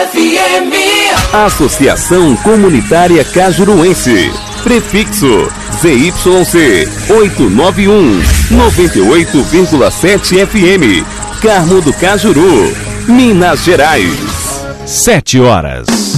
FM. Associação Comunitária Cajuruense. Prefixo ZYC 891 98,7 FM. Carmo do Cajuru, Minas Gerais. 7 horas.